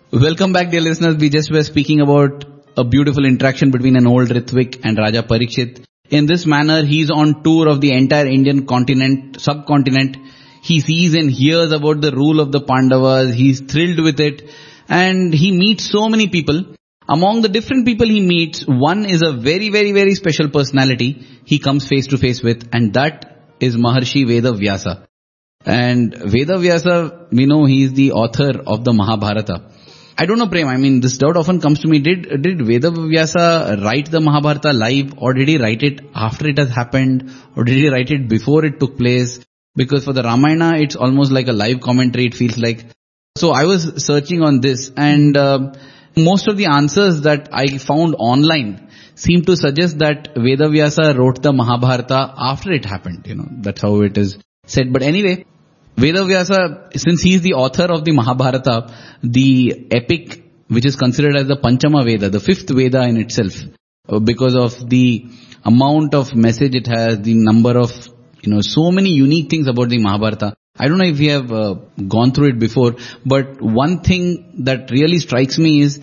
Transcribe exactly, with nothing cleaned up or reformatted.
Welcome back, dear listeners. We just were speaking about a beautiful interaction between an old Ritvik and Raja Parikshit. In this manner, he's on tour of the entire Indian continent, subcontinent. He sees and hears about the rule of the Pandavas. He's thrilled with it. And he meets so many people. Among the different people he meets, one is a very, very, very special personality he comes face to face with, and that is Maharshi Vedavyasa. And Vedavyasa, we know he is the author of the Mahabharata. I don't know, Prem, I mean, this doubt often comes to me. Did did Vedavyasa write the Mahabharata live, or did he write it after it has happened, or did he write it before it took place? Because for the Ramayana, it's almost like a live commentary, it feels like. So I was searching on this, and uh, most of the answers that I found online seem to suggest that Vedavyasa wrote the Mahabharata after it happened. You know, that's how it is said. But anyway, Vedavyasa, since he is the author of the Mahabharata, the epic which is considered as the Panchama Veda, the fifth Veda in itself, because of the amount of message it has, the number of, you know, so many unique things about the Mahabharata. I don't know if we have uh, gone through it before, but one thing that really strikes me is